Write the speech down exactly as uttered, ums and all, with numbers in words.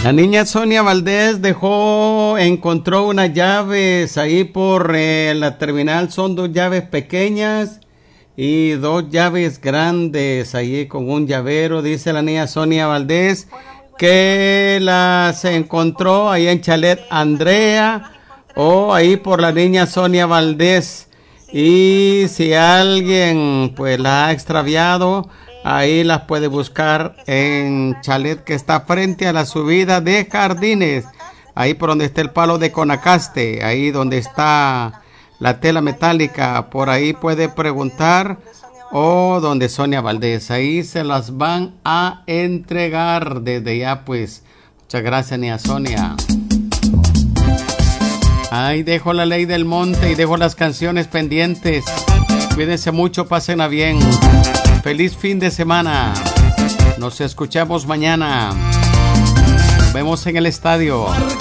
La niña Sonia Valdés dejó, encontró unas llaves ahí por eh, la terminal. Son dos llaves pequeñas y dos llaves grandes ahí con un llavero. Dice la niña Sonia Valdés que las encontró ahí en Chalet Andrea o ahí por la niña Sonia Valdés. Y si alguien pues la ha extraviado, ahí las puede buscar en Chalet, que está frente a la subida de Jardines, ahí por donde está el palo de Conacaste, ahí donde está la tela metálica. Por ahí puede preguntar, o donde Sonia Valdés, ahí se las van a entregar desde ya. Pues muchas gracias, niña Sonia. Ahí dejo la ley del monte y dejo las canciones pendientes. Cuídense mucho, pásenla bien. Feliz fin de semana. Nos escuchamos mañana. Nos vemos en el estadio.